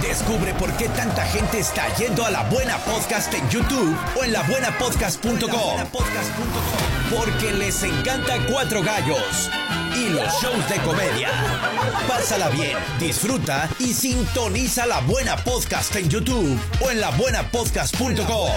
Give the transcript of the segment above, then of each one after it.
Descubre por qué tanta gente está yendo a La Buena Podcast en YouTube o en labuenapodcast.com. Porque les encanta Cuatro Gallos y los shows de comedia. Pásala bien, disfruta y sintoniza La Buena Podcast en YouTube o en labuenapodcast.com.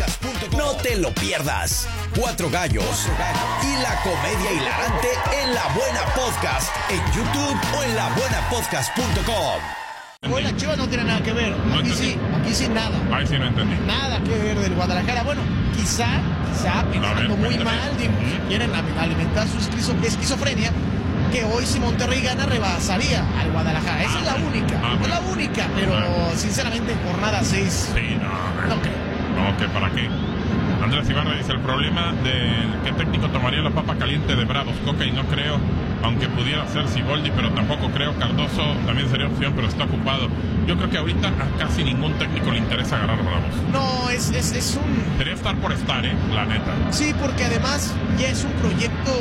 No te lo pierdas. Cuatro Gallos y la comedia hilarante en La Buena Podcast en YouTube o en labuenapodcast.com. Hoy la Chivas no tiene nada que ver. No Aquí entendí. sí nada. Ahí sí no entendí. Nada que ver del Guadalajara. Bueno, quizá pensando muy mal, quieren alimentar su esquizofrenia, que hoy si Monterrey gana rebasaría al Guadalajara. Esa es la única. Es la única, pero sinceramente en jornada 6 Sí, no creo. No, ¿qué para qué? Andrés Ibarra dice, el problema del qué técnico tomaría la papa caliente de Bravos, Coca, y no creo, aunque pudiera ser Siboldi, pero tampoco creo. Cardoso también sería opción, pero está ocupado. Yo creo que ahorita a casi ningún técnico le interesa agarrar Bravos. No, es un... Sería estar por estar, la neta. Sí, porque además ya es un proyecto...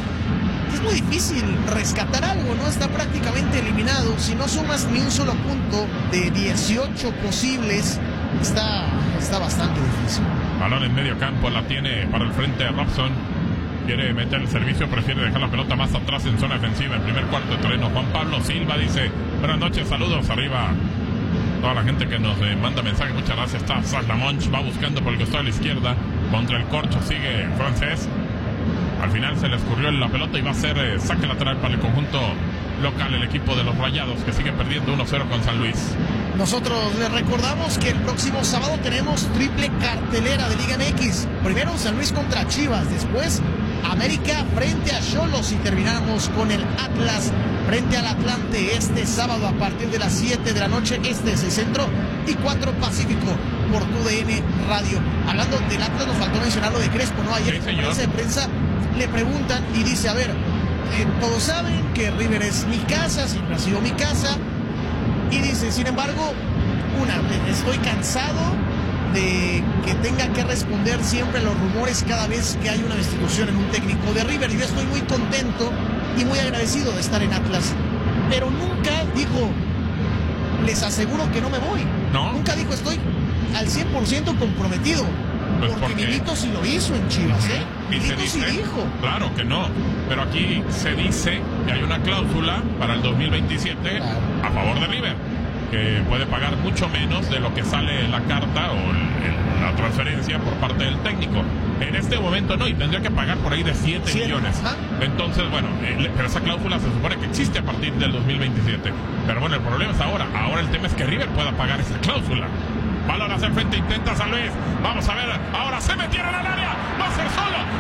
Es muy difícil rescatar algo, ¿no? Está prácticamente eliminado. Si no sumas ni un solo punto de 18 posibles, está bastante difícil. Balón en medio campo, la tiene para el frente Robson. Quiere meter el servicio, prefiere dejar la pelota más atrás en zona defensiva, en primer cuarto de terreno. Juan Pablo Silva dice, buenas noches, saludos arriba. Toda la gente que nos manda mensajes, muchas gracias. Está Saslamonch, va buscando por el costado de la izquierda. Contra el corcho sigue Francés. Al final se le escurrió la pelota y va a ser saque lateral para el conjunto local, el equipo de los Rayados, que sigue perdiendo 1-0 con San Luis. Nosotros les recordamos que el próximo sábado tenemos triple cartelera de Liga MX. Primero San Luis contra Chivas, después América frente a Xolos y terminamos con el Atlas frente al Atlante este sábado a partir de las 7 de la noche, este es el centro y 4 Pacífico por TUDN Radio. Hablando del Atlas, nos faltó mencionar lo de Crespo, ¿no? Ayer en conferencia de prensa le preguntan y dice, a ver, todos saben que River es mi casa, siempre ha sido mi casa. Y dice, sin embargo, estoy cansado de que tenga que responder siempre los rumores cada vez que hay una destitución en un técnico de River. Y yo estoy muy contento y muy agradecido de estar en Atlas. Pero nunca dijo, les aseguro que no me voy. ¿No? Nunca dijo, estoy al 100% comprometido. Pues porque Milito sí lo hizo en Chivas, ¿eh? Y Milito se dice, sí dijo. claro que no, pero aquí se dice que hay una cláusula para el 2027 a favor de River, que puede pagar mucho menos de lo que sale en la carta o la transferencia por parte del técnico. En este momento no, y tendría que pagar por ahí de 7 millones. Entonces, bueno, pero esa cláusula se supone que existe a partir del 2027. Pero bueno, el problema es ahora el tema es que River pueda pagar esa cláusula. Balón hacia el frente, intenta San Luis. Vamos a ver, ahora se metieron al área. Va a ser solo.